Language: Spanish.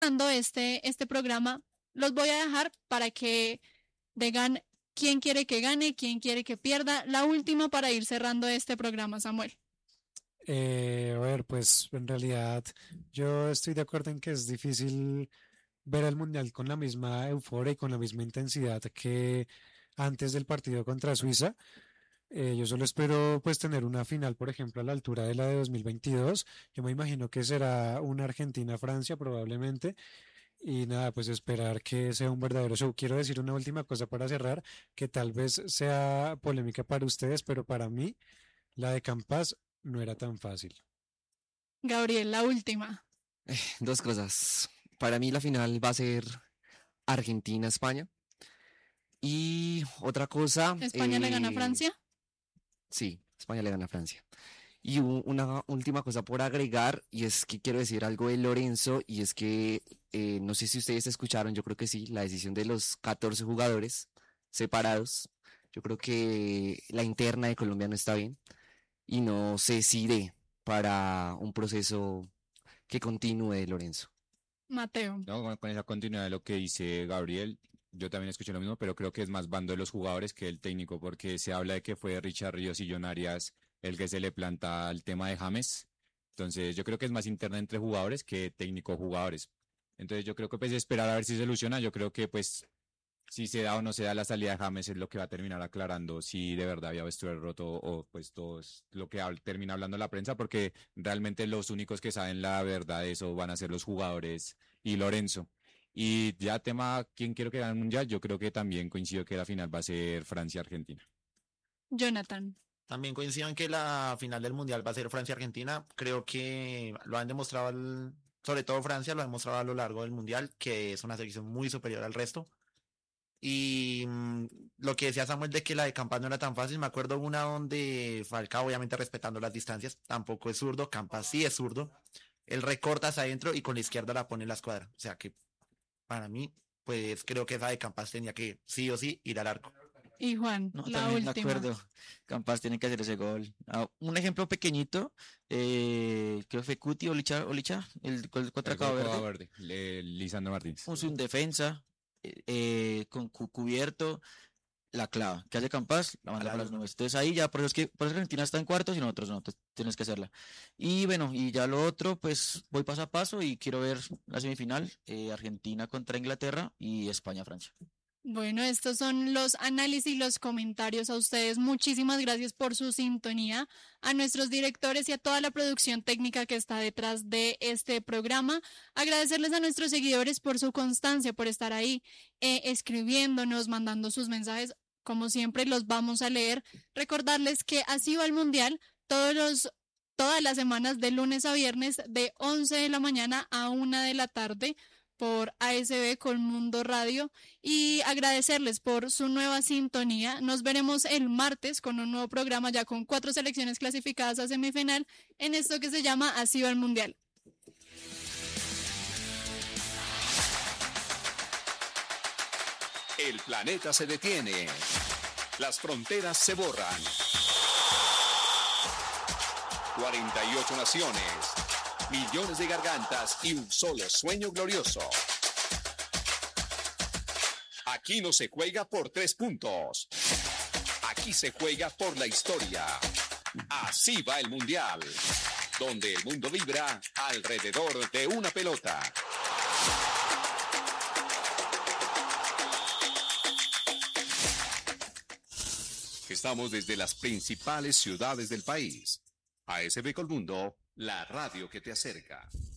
dando este programa, los voy a dejar para que digan quién quiere que gane, quién quiere que pierda. La última para ir cerrando este programa, Samuel. A ver, pues en realidad yo estoy de acuerdo en que es difícil ver el Mundial con la misma euforia y con la misma intensidad que antes del partido contra Suiza. Yo solo espero pues tener una final, por ejemplo, a la altura de la de 2022. Yo me imagino que será una Argentina-Francia probablemente. Y nada, pues esperar que sea un verdadero show. Quiero decir una última cosa para cerrar, que tal vez sea polémica para ustedes, pero para mí la de Campas no era tan fácil. Gabriel, la última. Dos cosas. Para mí la final va a ser Argentina-España. Y otra cosa, ¿España le gana a Francia? sí, España le gana a Francia. Y una última cosa por agregar, y es que quiero decir algo de Lorenzo, y es que no sé si ustedes escucharon, yo creo que sí, la decisión de los 14 jugadores separados. Yo creo que la interna de Colombia no está bien, y no sé si dé para un proceso que continúe de Lorenzo. Mateo. No, con esa continuidad de lo que dice Gabriel, yo también escuché lo mismo, pero creo que es más bando de los jugadores que el técnico, porque se habla de que fue Richard Ríos y John Arias el que se le planta el tema de James. Entonces, yo creo que es más interna entre jugadores que técnico-jugadores. Entonces, yo creo que pues esperar a ver si se soluciona. Yo creo que pues si se da o no se da la salida de James es lo que va a terminar aclarando si de verdad había vestuario roto o pues todo es lo que termina hablando la prensa, porque realmente los únicos que saben la verdad de eso van a ser los jugadores y Lorenzo. Y ya tema, ¿quién quiero que gane el mundial? Yo creo que también coincido que la final va a ser Francia-Argentina. Jonathan. También coincido en que la final del Mundial va a ser Francia-Argentina. Creo que lo han demostrado, sobre todo Francia, lo ha demostrado a lo largo del Mundial, que es una selección muy superior al resto. Y lo que decía Samuel de que la de Campas no era tan fácil, me acuerdo una donde Falcao, obviamente respetando las distancias, tampoco es zurdo, Campas sí es zurdo. Él recorta hacia adentro y con la izquierda la pone en la escuadra. O sea que para mí, pues creo que esa de Campas tenía que sí o sí ir al arco. Y Juan, No, la también de última. acuerdo. Campas tiene que hacer ese gol. Un ejemplo pequeñito, creo que fue Cuti Olicha, el gol contra El gol Cabo de Cabo Verde. Verde, Lisandro Martínez. Puso un defensa, con cubierto, la clava. ¿Qué hace Campas? La A manda la para las luna. nubes. Entonces ahí ya, por eso Argentina está en cuartos y nosotros no, entonces tienes que hacerla. Y bueno, y ya lo otro, pues voy paso a paso y quiero ver la semifinal, Argentina contra Inglaterra y España-Francia. Bueno, estos son los análisis y los comentarios a ustedes. Muchísimas gracias por su sintonía, a nuestros directores y a toda la producción técnica que está detrás de este programa. Agradecerles a nuestros seguidores por su constancia, por estar ahí escribiéndonos, mandando sus mensajes. Como siempre, los vamos a leer. Recordarles que así va el Mundial todas las semanas de lunes a viernes de 11 de la mañana a 1 de la tarde por ASB con Mundo Radio y agradecerles por su nueva sintonía. Nos veremos el martes con un nuevo programa ya con 4 selecciones clasificadas a semifinal en esto que se llama Así va el Mundial. El planeta se detiene. Las fronteras se borran. 48 naciones, millones de gargantas y un solo sueño glorioso. Aquí no se juega por 3 puntos. Aquí se juega por la historia. Así va el Mundial, donde el mundo vibra alrededor de una pelota. Estamos desde las principales ciudades del país. ASB Colmundo, la radio que te acerca.